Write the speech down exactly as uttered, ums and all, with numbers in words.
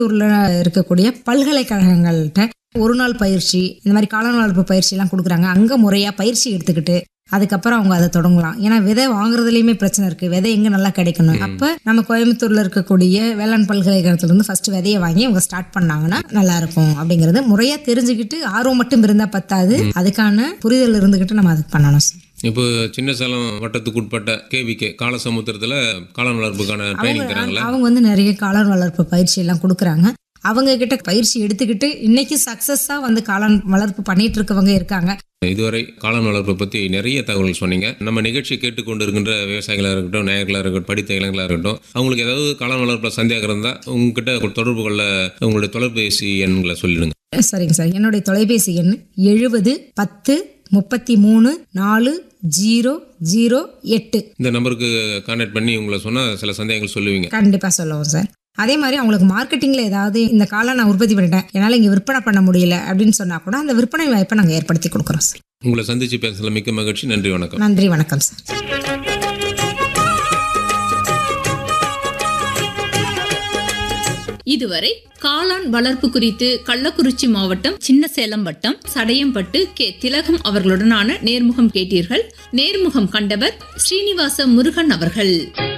ஊர்ல இருக்கக்கூடிய பல்கலைக்கழகங்கள்கிட்ட ஒரு நாள் பயிற்சி, இந்த மாதிரி காளான் வளர்ப்பு பயிற்சி எல்லாம் கொடுக்குறாங்க. அங்க முறையா பயிற்சி எடுத்துக்கிட்டு அதுக்கப்புறம் அவங்க அதை தொடங்கலாம். ஏன்னா விதை வாங்குறதுலயுமே பிரச்சனை இருக்கு. விதை எங்க நல்லா கிடைக்கணும். அப்ப நம்ம கோயம்புத்தூர்ல இருக்கக்கூடிய வேளாண் பல்கலைக்கழகத்துல இருந்து ஃபர்ஸ்ட் விதையை வாங்கி அவங்க ஸ்டார்ட் பண்ணாங்கன்னா நல்லா இருக்கும். அப்படிங்கறது முறையா தெரிஞ்சுக்கிட்டு ஆர்வம் மட்டும் இருந்தா பத்தாது, அதுக்கான புரிதல் இருந்துகிட்டு நம்ம அதுக்கு பண்ணணும் சார். இப்போ சின்ன சேலம் வட்டத்துக்கு உட்பட்ட கேவிகே காலசமுத்திரத்துல காளான் வளர்ப்புக்கான ட்ரைனிங் தராங்களா? அவங்க வந்து நிறைய காளான் வளர்ப்பு பயிற்சி எல்லாம் கொடுக்குறாங்க. அவங்க கிட்ட பயிற்சி எடுத்துக்கிட்டு இன்னைக்கு சக்சஸா வந்து காளான் வளர்ப்பு பண்ணிட்டு இருக்கவங்க இருக்காங்க. இதுவரை காளான் வளர்ப்பை பற்றி நிறைய தகவல் சொன்னீங்க. நம்ம நிகழ்ச்சி கேட்டுக்கொண்டு இருக்கின்ற விவசாயிகளாக இருக்கட்டும், நேயர்களாக இருக்கட்டும், படித்த இளைஞர்களாக இருக்கட்டும், அவங்களுக்கு ஏதாவது காளான் வளர்ப்பில் சந்தேகம் இருந்தால் உங்ககிட்ட தொடர்பு கொள்ள உங்களுடைய தொலைபேசி எண்களை சொல்லிடுங்க. சரிங்க சார். என்னுடைய தொலைபேசி எண் எழுபது பத்து முப்பத்தி மூணு நாலு ஜீரோ ஜீரோ எட்டு. இந்த நம்பருக்கு கான்டாக்ட் பண்ணி உங்களை சொன்னால் சில சந்தேகங்கள் சொல்லுவீங்க. கண்டிப்பாக சொல்லுவோம் சார். அதே மாதிரி அவங்களுக்கு மார்க்கெட்டிங்ல ஏதாவது இந்த காளான் நான் உற்பத்தி பண்ணிட்டேன், என்னால் இங்கே விற்பனை பண்ண முடியல அப்படின்னு சொன்னா கூட அந்த விற்பனை வாய்ப்பை நாங்கள் ஏற்படுத்தி கொடுக்குறோம் சார். உங்களை சந்திச்சு பேசல மிக்க மகிழ்ச்சி. நன்றி, வணக்கம். நன்றி, வணக்கம் சார். இதுவரை காளான் வளர்ப்பு குறித்து கள்ளக்குறிச்சி மாவட்டம் சின்ன சேலம் வட்டம் சடையம்பட்டு கே திலகம் அவர்களுடனான நேர்முகம் கேட்டீர்கள். நேர்முகம் கண்டவர் ஸ்ரீனிவாச முருகன் அவர்கள்.